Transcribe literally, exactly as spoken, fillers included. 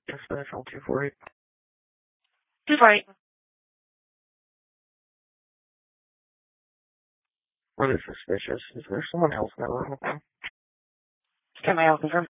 Special two four eight. two four eight. Really suspicious. Is there someone else in that room with them? Can I help confirm?